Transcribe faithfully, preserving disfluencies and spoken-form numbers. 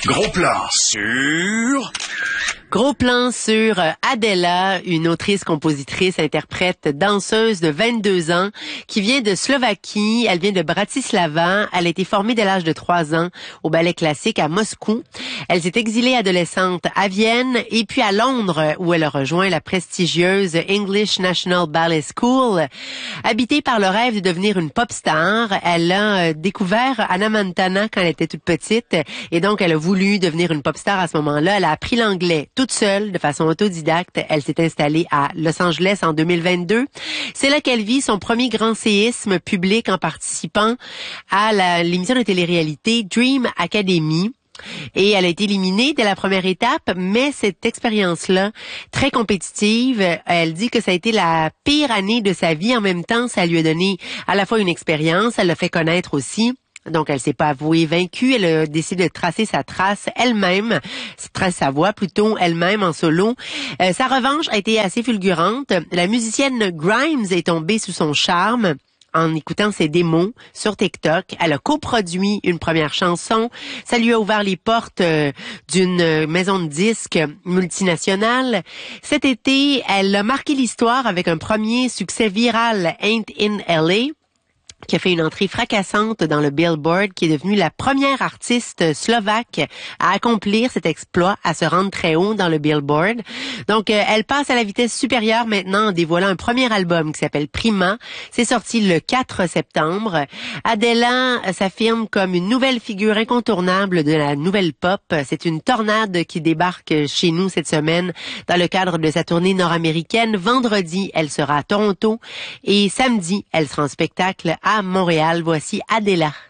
Gros plan sur... Gros plan sur Adela, une autrice, compositrice, interprète, danseuse de vingt-deux ans qui vient de Slovaquie. Elle vient de Bratislava. Elle a été formée dès l'âge de trois ans au ballet classique à Moscou. Elle s'est exilée adolescente à Vienne et puis à Londres où elle a rejoint la prestigieuse English National Ballet School. Habitée par le rêve de devenir une pop star, elle a découvert Hannah Montana quand elle était toute petite et donc elle a voulu devenir une pop star à ce moment-là. Elle a appris l'anglais toute seule, de façon autodidacte. Elle s'est installée à Los Angeles en deux mille vingt-deux. C'est là qu'elle vit son premier grand séisme public en participant à la, l'émission de télé-réalité Dream Academy. Et elle a été éliminée dès la première étape, mais cette expérience-là, très compétitive, elle dit que ça a été la pire année de sa vie. En même temps, ça lui a donné à la fois une expérience, elle l'a fait connaître aussi. Donc, elle s'est pas avouée vaincue. Elle a décidé de tracer sa trace elle-même, tracer sa voix plutôt elle-même en solo. Euh, sa revanche a été assez fulgurante. La musicienne Grimes est tombée sous son charme en écoutant ses démos sur TikTok. Elle a coproduit une première chanson. Ça lui a ouvert les portes euh, d'une maison de disques multinationale. Cet été, elle a marqué l'histoire avec un premier succès viral, Ain't in L A, qui a fait une entrée fracassante dans le Billboard, qui est devenue la première artiste slovaque à accomplir cet exploit, à se rendre très haut dans le Billboard. Donc, euh, elle passe à la vitesse supérieure maintenant en dévoilant un premier album qui s'appelle Prima. C'est sorti le quatre septembre. Adela s'affirme comme une nouvelle figure incontournable de la nouvelle pop. C'est une tornade qui débarque chez nous cette semaine dans le cadre de sa tournée nord-américaine. Vendredi, elle sera à Toronto et samedi, elle sera en spectacle à Montréal. Voici Adela.